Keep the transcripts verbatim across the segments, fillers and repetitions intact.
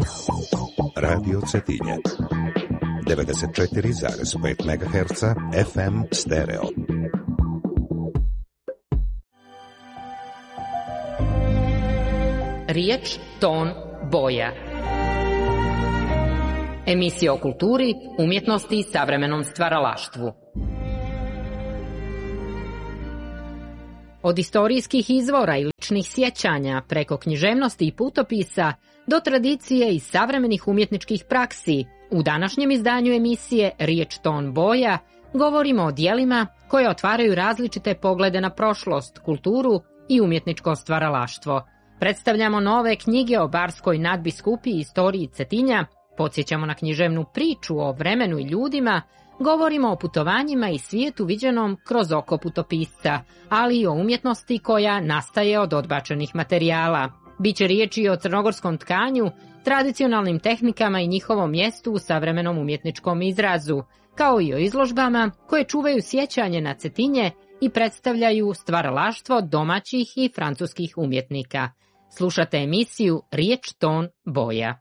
Radio Cetinje devedeset četiri zarez pet megaherca F M stereo. Riječ, ton, boja. Emisija o kulturi, umjetnosti i savremenom stvaralaštvu. Od istorijskih izvora i ličnih sjećanja, preko književnosti i putopisa, do tradicije i savremenih umjetničkih praksi, u današnjem izdanju emisije Riječ, ton, boja govorimo o dijelima koje otvaraju različite poglede na prošlost, kulturu i umjetničko stvaralaštvo. Predstavljamo nove knjige o barskoj nadbiskupiji i istoriji Cetinja, podsjećamo na književnu priču o vremenu i ljudima, govorimo o putovanjima i svijetu viđenom kroz oko putopisca, ali i o umjetnosti koja nastaje od odbačenih materijala. Biće riječi i o crnogorskom tkanju, tradicionalnim tehnikama i njihovom mjestu u savremenom umjetničkom izrazu, kao i o izložbama koje čuvaju sjećanje na Cetinje i predstavljaju stvaralaštvo domaćih i francuskih umjetnika. Slušate emisiju Riječ, ton, boja.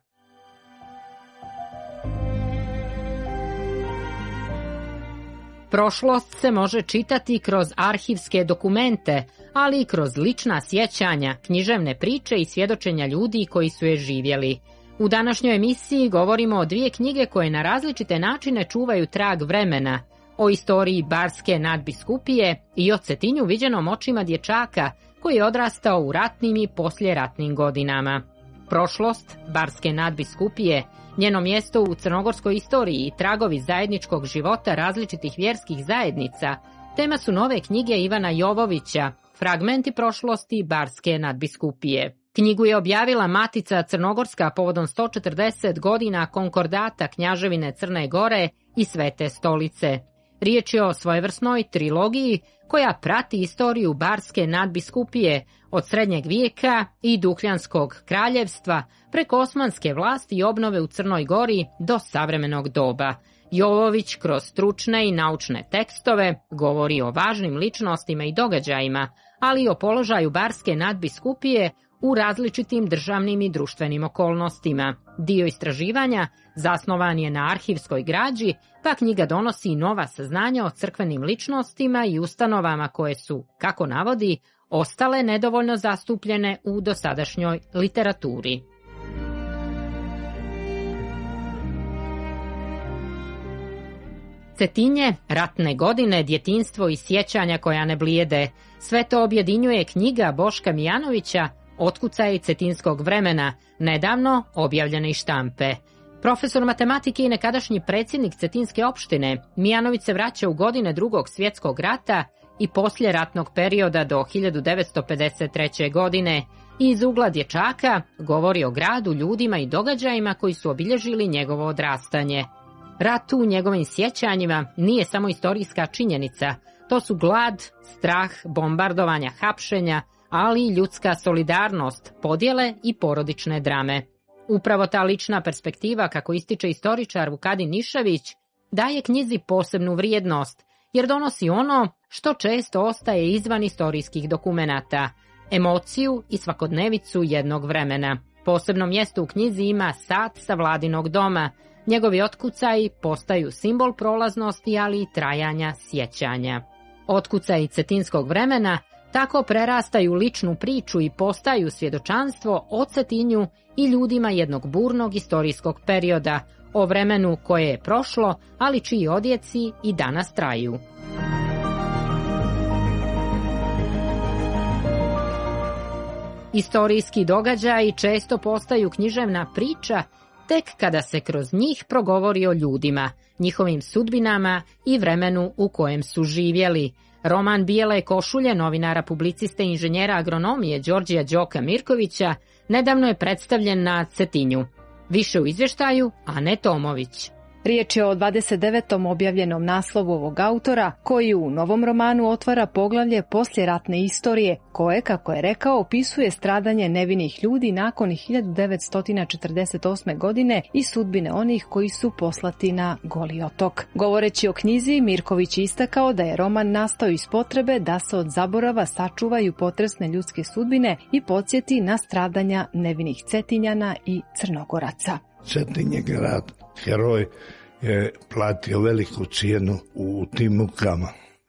Prošlost se može čitati kroz arhivske dokumente, ali i kroz lična sjećanja, književne priče i svjedočenja ljudi koji su je živjeli. U današnjoj emisiji govorimo o dvije knjige koje na različite načine čuvaju trag vremena, o istoriji barske nadbiskupije i o Cetinju viđenom očima dječaka koji je odrastao u ratnim i poslijeratnim godinama. Prošlost barske nadbiskupije, njeno mjesto u crnogorskoj istoriji i tragovi zajedničkog života različitih vjerskih zajednica, tema su nove knjige Ivana Jovovića, Fragmenti prošlosti barske nadbiskupije. Knjigu je objavila Matica Crnogorska povodom sto četrdeset godina konkordata Knjaževine Crne Gore i Svete stolice. Riječ je o svojevrsnoj trilogiji koja prati istoriju barske nadbiskupije od srednjeg vijeka i Dukljanskog kraljevstva preko osmanske vlasti i obnove u Crnoj Gori do savremenog doba. Jovović kroz stručne i naučne tekstove govori o važnim ličnostima i događajima, ali i o položaju barske nadbiskupije u različitim državnim i društvenim okolnostima. Dio istraživanja zasnovan je na arhivskoj građi, pa knjiga donosi i nova saznanja o crkvenim ličnostima i ustanovama koje su, kako navodi, ostale nedovoljno zastupljene u dosadašnjoj literaturi. Cetinje, ratne godine, djetinjstvo i sjećanja koja ne blijede. Sve to objedinjuje knjiga Boška Mijanovića Otkucaji cetinskog vremena, nedavno objavljene iz štampe. Profesor matematike i nekadašnji predsjednik Cetinske opštine, Mijanović se vraća u godine Drugog svjetskog rata i poslijeratnog perioda do hiljadu devetsto pedeset treće. godine i iz ugla dječaka govori o gradu, ljudima i događajima koji su obilježili njegovo odrastanje. Rat u njegovim sjećanjima nije samo istorijska činjenica, to su glad, strah, bombardovanja, hapšenja, ali i ljudska solidarnost, podjele i porodične drame. Upravo ta lična perspektiva, kako ističe istoričar Vukadin Nišević, daje knjizi posebnu vrijednost, jer donosi ono što često ostaje izvan istorijskih dokumenata, emociju i svakodnevicu jednog vremena. Posebno mjesto u knjizi ima sat sa Vladinog doma. Njegovi otkucaji postaju simbol prolaznosti, ali i trajanja sjećanja. Otkucaji cetinskog vremena tako prerastaju ličnu priču i postaju svjedočanstvo o Cetinju i ljudima jednog burnog istorijskog perioda, o vremenu koje je prošlo, ali čiji odjeci i danas traju. Istorijski događaji često postaju književna priča tek kada se kroz njih progovori o ljudima, njihovim sudbinama i vremenu u kojem su živjeli. Roman Bijele košulje novinara, publiciste i inženjera agronomije Đorđija Đoka Mirkovića nedavno je predstavljen na Cetinju. Više u izvještaju Ane Tomović. Riječ je o dvadeset devetom objavljenom naslovu ovog autora, koji u novom romanu otvara poglavlje poslijeratne istorije, koje, kako je rekao, opisuje stradanje nevinih ljudi nakon hiljadu devetsto četrdeset osme. godine i sudbine onih koji su poslati na Goli otok. Govoreći o knjizi, Mirković je istakao da je roman nastao iz potrebe da se od zaborava sačuvaju potresne ljudske sudbine i podsjeti na stradanja nevinih Cetinjana i Crnogoraca. Cetinje grad, heroj, je platio veliku cijenu u tim mukama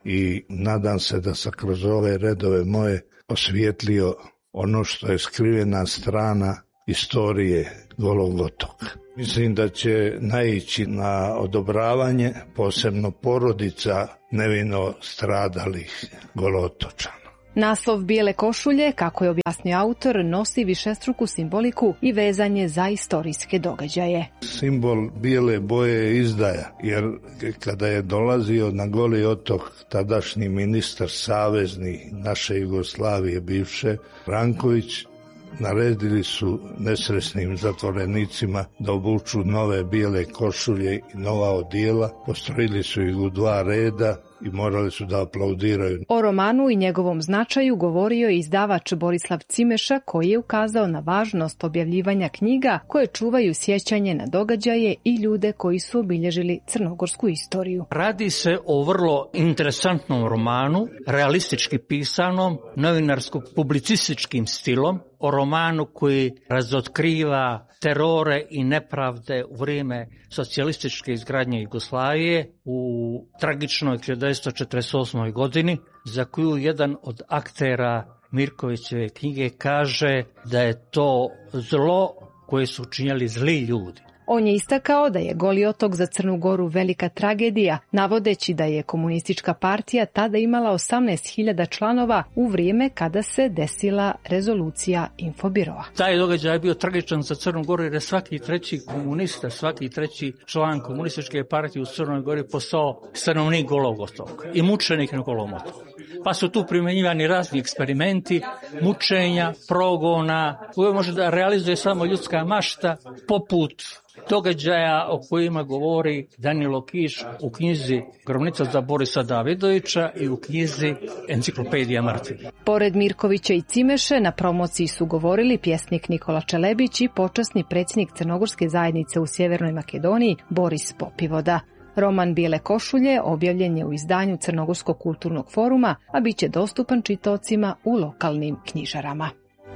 i nadam se da sam kroz ove redove moje osvijetlio ono što je skrivena strana istorije Golog otoka. Mislim da će naići na odobravanje, posebno porodica nevino stradalih Golotočana. Naslov Bijele košulje, kako je objasnio autor, nosi višestruku simboliku i vezanje za istorijske događaje. Simbol bijele boje je izdaja, jer kada je dolazio na Goli otok tadašnji ministar savezni naše Jugoslavije bivše, Ranković, naredili su nesresnim zatvorenicima da obuču nove bijele košulje i nova odijela, postrojili su ih u dva reda i morali su da aplaudiraju. O romanu i njegovom značaju govorio je izdavač Borislav Cimeša, koji je ukazao na važnost objavljivanja knjiga koje čuvaju sjećanje na događaje i ljude koji su obilježili crnogorsku istoriju. Radi se o vrlo interesantnom romanu, realistički pisanom, novinarsko-publicističkim stilom, o romanu koji razotkriva terore i nepravde u vrijeme socijalističke izgradnje Jugoslavije u tragičnoj hiljadu devetsto četrdeset osmoj. godini, za koju jedan od aktera Mirkovićeve knjige kaže da je to zlo koje su učinjali zli ljudi. On je istakao da je Goli otok za Crnu Goru velika tragedija, navodeći da je komunistička partija tada imala osamnaest hiljada članova u vrijeme kada se desila rezolucija Infobiroa. Taj događaj je bio tragičan za Crnu Goru jer je svaki treći komunista, svaki treći član komunističke partije u Crnoj Gori postao stanovnik Golog otoka i mučenik na Golom otoku. Pa su tu primjenjivani razni eksperimenti, mučenja, progona, koje može da realizuje samo ljudska mašta, poput događaja o kojima govori Danilo Kiš u knjizi Grobnica za Borisa Davidovića i u knjizi Enciklopedija mrtvih. Pored Mirkovića i Cimeše, na promociji su govorili pjesnik Nikola Čelebić i počasni predsjednik Crnogorske zajednice u Sjevernoj Makedoniji Boris Popivoda. Roman Bijele košulje objavljen je u izdanju Crnogorskog kulturnog foruma, a bit će dostupan čitaocima u lokalnim knjižarama.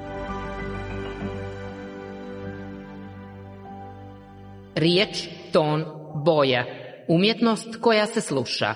Riječ, ton, boja. Umjetnost koja se sluša.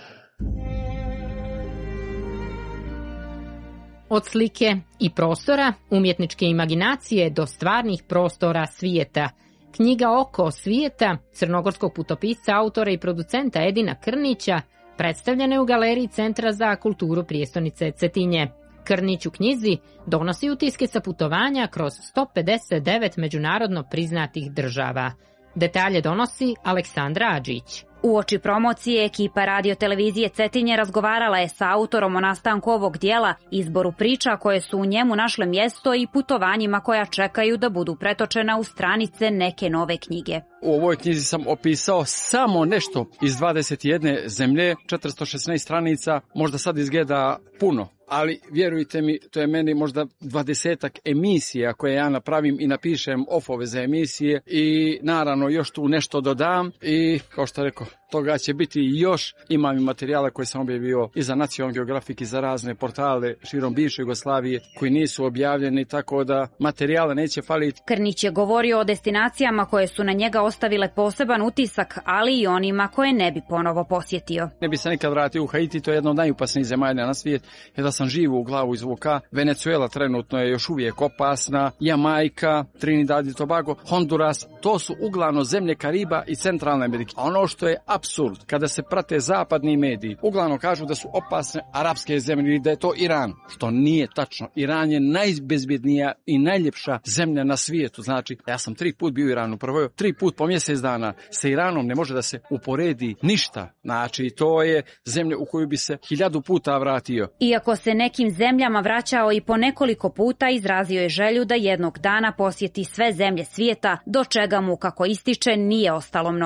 Od slike i prostora, umjetničke imaginacije do stvarnih prostora svijeta. Knjiga Oko svijeta, crnogorskog putopisca, autora i producenta Edina Krnića, predstavljena je u galeriji Centra za kulturu prijestolnice Cetinje. Krnić u knjizi donosi utiske sa putovanja kroz sto pedeset devet međunarodno priznatih država. Detalje donosi Aleksandra Adžić. Uoči promocije ekipa radio televizije Cetinje razgovarala je sa autorom o nastanku ovog dijela, izboru priča koje su u njemu našle mjesto i putovanjima koja čekaju da budu pretočena u stranice neke nove knjige. U ovoj knjizi sam opisao samo nešto iz dvadeset jedne zemlje, četiristo šesnaest stranica, možda sad izgleda puno. Ali vjerujte mi, to je meni možda dvadesetak emisija koje ja napravim i napišem ofove za emisije i naravno još tu nešto dodam i kao što rekao, toga će biti još. Imam i materijala koje sam objavio i za Nacional Geographic i za razne portale širom bivše Jugoslavije koji nisu objavljeni, tako da materijala neće faliti. Krnić je govorio o destinacijama koje su na njega ostavile poseban utisak, ali i onima koje ne bi ponovo posjetio. Ne bi se nikad vratio u Haiti, to je jedna od najopasnijih zemalja na svijet, jer da sam živo u glavu izvuka. Venezuela trenutno je još uvijek opasna, Jamajka, Trinidad i Tobago, Honduras, to su uglavnom zemlje Kariba i Centralne Amerike. Ono što je apsurd, kada se prate zapadni mediji, uglavnom kažu da su opasne arapske zemlje i da je to Iran, što nije tačno. Iran je najbezbjednija i najljepša zemlja na svijetu. Znači, ja sam tri put bio u Iranu, prvo tri put po mjesec dana. Sa Iranom ne može da se uporedi ništa. Znači, to je zemlja u koju bi se hiljadu puta vratio. Iako se nekim zemljama vraćao i po nekoliko puta, izrazio je želju da jednog dana posjeti sve zemlje svijeta, do čega mu, kako ističe, nije ostalo mnogo.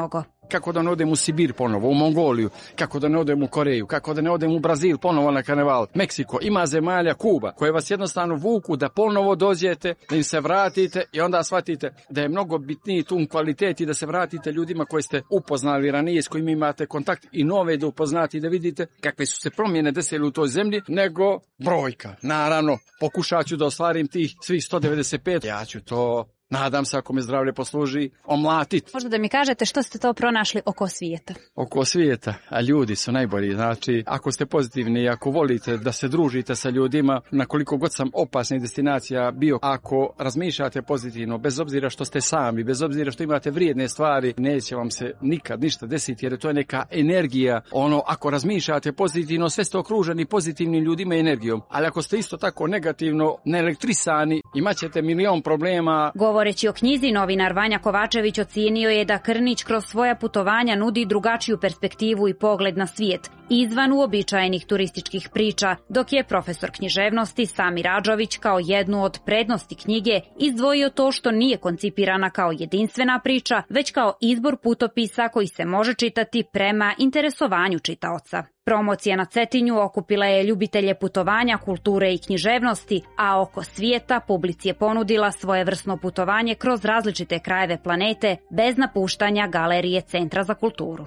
kako da ne odem u Sibir ponovo, u Mongoliju, kako da ne odem u Koreju, kako da ne odem u Brazil ponovo na karneval, Meksiko, ima zemalja, Kuba, koje vas jednostavno vuku da ponovo dođete, da im se vratite i onda shvatite da je mnogo bitniji tu kvalitet i da se vratite ljudima koje ste upoznali ranije, s kojima imate kontakt i nove da upoznati, da vidite kakve su se promjene desile u toj zemlji, nego brojka. Naravno, pokušat ću da ostvarim tih svih sto devedeset pet, ja ću to, nadam se, ako me zdravlje posluži, omlatiti. Možda da mi kažete što ste to pronašli oko svijeta? Oko svijeta, a ljudi su najbolji. Znači, ako ste pozitivni i ako volite da se družite sa ljudima, na koliko god sam opasnih destinacija bio, ako razmišljate pozitivno, bez obzira što ste sami, bez obzira što imate vrijedne stvari, neće vam se nikad ništa desiti, jer to je neka energija. Ono, ako razmišljate pozitivno, sve ste okruženi pozitivnim ljudima i energijom. Ali ako ste isto tako negativno, neelektrisani, imat ćete milion problema. Govoreći o knjizi, novinar Vanja Kovačević ocijenio je da Krnić kroz svoja putovanja nudi drugačiju perspektivu i pogled na svijet, izvan uobičajenih turističkih priča, dok je profesor književnosti Sami Radžović kao jednu od prednosti knjige izdvojio to što nije koncipirana kao jedinstvena priča, već kao izbor putopisa koji se može čitati prema interesovanju čitaoca. Promocija na Cetinju okupila je ljubitelje putovanja, kulture i književnosti, a oko svijeta publici je ponudila svojevrsno putovanje kroz različite krajeve planete bez napuštanja galerije Centra za kulturu.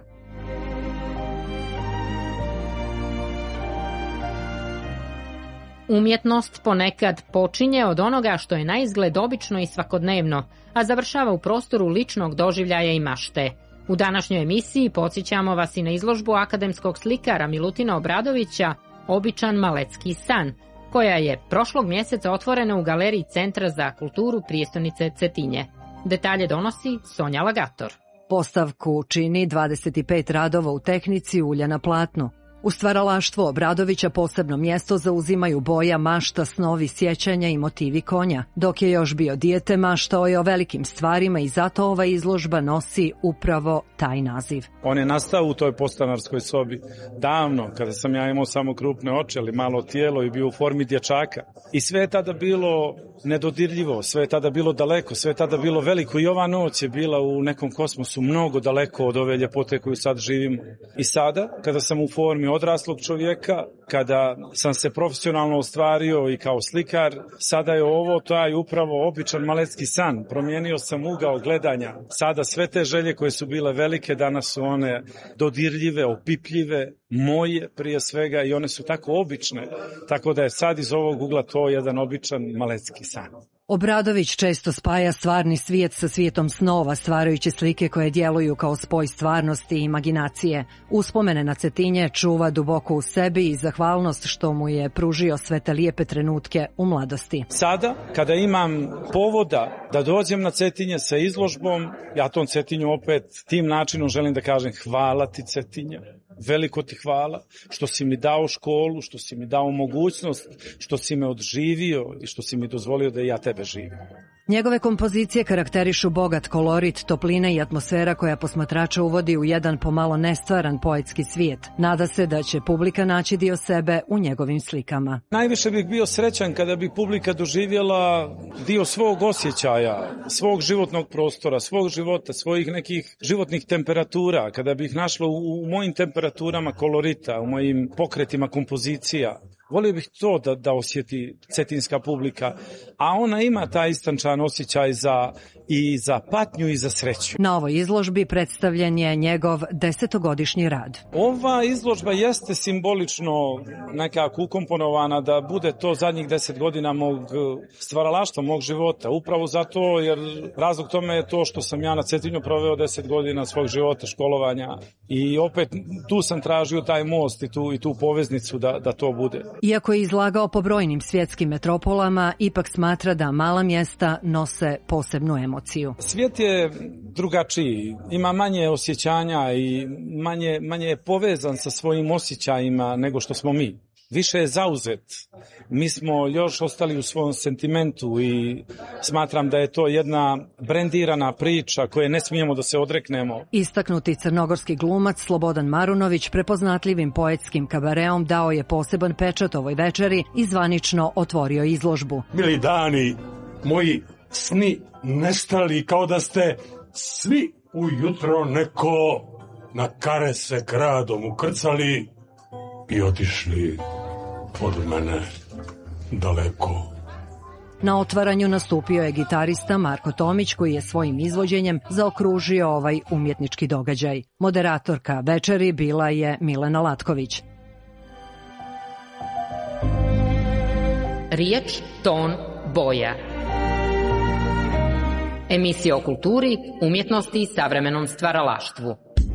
Umjetnost ponekad počinje od onoga što je naizgled obično i svakodnevno, a završava u prostoru ličnog doživljaja i mašte. U današnjoj emisiji podsjećamo vas i na izložbu akademskog slikara Milutina Obradovića Običan malecki san, koja je prošlog mjeseca otvorena u galeriji Centra za kulturu prijestolnice Cetinje. Detalje donosi Sonja Lagator. Postavku čini dvadeset pet radova u tehnici ulja na platnu. U stvaralaštvu Obradovića posebno mjesto zauzimaju boja, mašta, snovi, sjećanja i motivi konja. Dok je još bio dijete, maštao je o velikim stvarima i zato ova izložba nosi upravo taj naziv. On je nastao u toj podstanarskoj sobi davno, kada sam ja imao samo krupne oči, ali malo tijelo i bio u formi dječaka. I sve je tada bilo nedodirljivo, sve je tada bilo daleko, sve je tada bilo veliko i ova noć je bila u nekom kosmosu mnogo daleko od ove ljepote koju sad živimo. I sada, kada sam u formi odraslog čovjeka, kada sam se profesionalno ostvario i kao slikar, sada je ovo taj upravo običan malecki san. Promijenio sam ugao gledanja. Sada sve te želje koje su bile velike, danas su one dodirljive, opipljive, moje prije svega, i one su tako obične, tako da je sad iz ovog ugla to jedan običan malecki san. Obradović često spaja stvarni svijet sa svijetom snova, stvarajući slike koje djeluju kao spoj stvarnosti i imaginacije. Uspomene na Cetinje čuva duboko u sebi i zahvalnost što mu je pružio sve te lijepe trenutke u mladosti. Sada, kada imam povoda da dođem na Cetinje sa izložbom, ja tom Cetinju opet tim načinom želim da kažem hvala ti Cetinje. Veliko ti hvala što si mi dao školu, što si mi dao mogućnost, što si me odživio i što si mi dozvolio da ja tebe živim. Njegove kompozicije karakterišu bogat kolorit, toplina i atmosfera koja posmatrača uvodi u jedan pomalo nestvaran poetski svijet. Nada se da će publika naći dio sebe u njegovim slikama. Najviše bih bio srećan kada bi publika doživjela dio svog osjećaja, svog životnog prostora, svog života, svojih nekih životnih temperatura, kada bih našla u, u mojim temperaturama kolorita, u mojim pokretima kompozicija. Volio bih to da, da osjeti cetinska publika, a ona ima taj istančan osjećaj za, i za patnju i za sreću. Na ovoj izložbi predstavljen je njegov desetogodišnji rad. Ova izložba jeste simbolično nekako ukomponovana da bude to zadnjih deset godina mog stvaralaštva, mog života. Upravo zato, jer razlog tome je to što sam ja na Cetinju proveo deset godina svog života, školovanja, i opet tu sam tražio taj most i tu, i tu poveznicu da, da to bude. Iako je izlagao po brojnim svjetskim metropolama, ipak smatra da mala mjesta nose posebnu emociju. Svijet je drugačiji, ima manje osjećanja i manje, manje je povezan sa svojim osjećajima nego što smo mi. Više je zauzet. Mi smo još ostali u svom sentimentu i smatram da je to jedna brendirana priča koje ne smijemo da se odreknemo. Istaknuti crnogorski glumac Slobodan Marunović prepoznatljivim poetskim kabareom dao je poseban pečat ovoj večeri i zvanično otvorio izložbu. Mili dani, moji sni nestali kao da ste svi ujutro neko na kare se gradom ukrcali i otišli od mene daleko. Na otvaranju nastupio je gitarista Marko Tomić koji je svojim izvođenjem zaokružio ovaj umjetnički događaj. Moderatorka večeri bila je Milena Latković. Riječ, ton, boja. Emisija o kulturi, umjetnosti i savremenom stvaralaštvu.